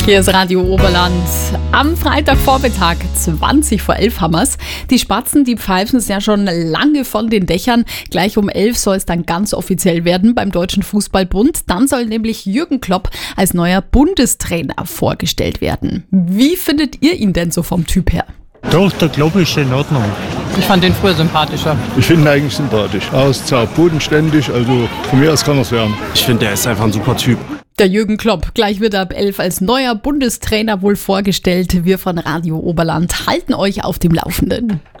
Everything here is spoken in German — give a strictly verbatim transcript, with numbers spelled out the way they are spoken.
Hier ist Radio Oberland. Am Freitagvormittag, zwanzig vor elf haben wir's. Die Spatzen, die pfeifen es ja schon lange von den Dächern. Gleich um elf soll es dann ganz offiziell werden beim Deutschen Fußballbund. Dann soll nämlich Jürgen Klopp als neuer Bundestrainer vorgestellt werden. Wie findet ihr ihn denn so vom Typ her? Doch, der Klopp ist in Ordnung. Ich fand den früher sympathischer. Ich finde ihn eigentlich sympathisch. Er ist zwar bodenständig, also von mir aus kann er es werden. Ich finde, er ist einfach ein super Typ. Der Jürgen Klopp, gleich wird er ab elf als neuer Bundestrainer wohl vorgestellt. Wir von Radio Oberland halten euch auf dem Laufenden.